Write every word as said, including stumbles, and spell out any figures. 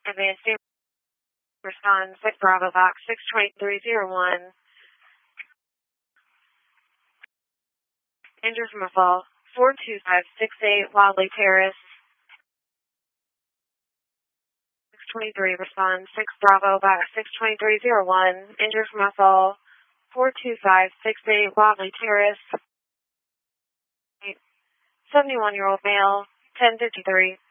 Advanced Air respond six Bravo Box six twenty-three oh one. Injured from a fall. four two five six eight Wadley Terrace. six twenty-three respond six Bravo Box six twenty-three oh one. Injured from a fall. four two five six eight Wadley Terrace. seventy-one-year-old male. ten fifty-three.